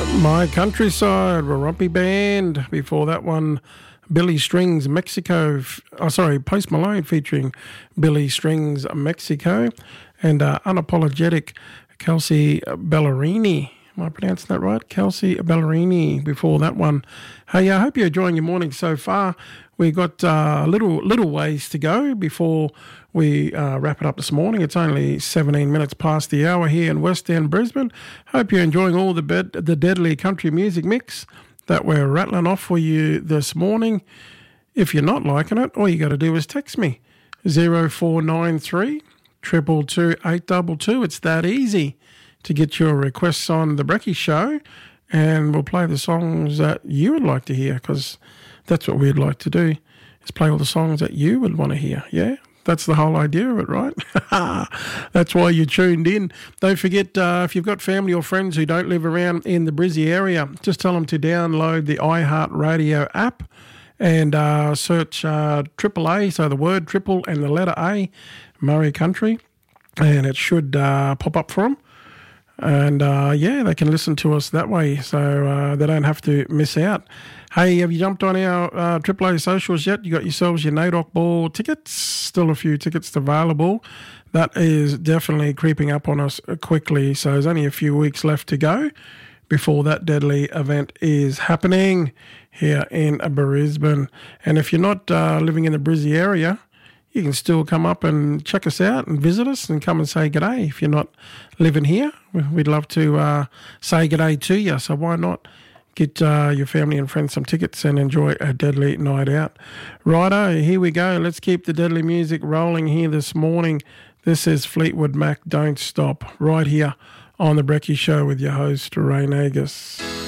My Countryside, Warumpi Band. Before that one, Billy Strings, Mexico. Post Malone featuring Billy Strings, Mexico. And Unapologetic, Kelsey Ballerini. Am I pronouncing that right? Kelsey Ballerini before that one. Hey, I hope you're enjoying your morning so far. We got little ways to go before we wrap it up this morning. It's only 17 minutes past the hour here in West End, Brisbane. Hope you're enjoying all the deadly country music mix that we're rattling off for you this morning. If you're not liking it, all you got to do is text me, 0493 222 822. It's that easy to get your requests on The Brekkie Show, and we'll play the songs that you would like to hear, because that's what we'd like to do, is play all the songs that you would want to hear, yeah? That's the whole idea of it, right? That's why you tuned in. Don't forget, if you've got family or friends who don't live around in the Brizzy area, just tell them to download the iHeartRadio app and search AAA, so the word triple and the letter A, Murray Country, and it should pop up for them. And, they can listen to us that way, so they don't have to miss out. Hey, have you jumped on our AAA socials yet? You got yourselves your NAIDOC Ball tickets? Still a few tickets available. That is definitely creeping up on us quickly, so there's only a few weeks left to go before that deadly event is happening here in Brisbane. And if you're not living in the Brizzy area, you can still come up and check us out and visit us and come and say g'day. If you're not living here, we'd love to say g'day to you. So why not get your family and friends some tickets and enjoy a deadly night out. Righto, here we go. Let's keep the deadly music rolling here this morning. This is Fleetwood Mac, Don't Stop, right here on The Brekkie Show with your host, Ray Nagus.